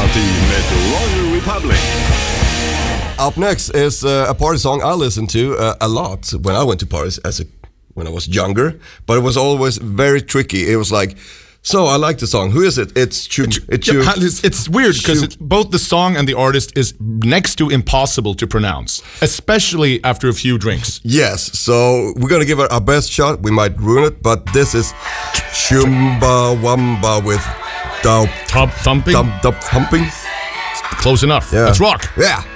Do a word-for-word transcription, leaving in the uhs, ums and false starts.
Party med Royal Republic. Up next is uh, a party song I listened to uh, a lot when I went to parties as a when I was younger, but it was always very tricky. It was like, so I like the song. Who is it? It's Chum. It's, yeah, it's, it's weird because both the song and the artist is next to impossible to pronounce, especially after a few drinks. Yes, so we're gonna give it our best shot. We might ruin it, but this is Chumbawamba with Dub Thump thumping. Dub Dub thumping. Close enough. Yeah. Let's rock. Yeah.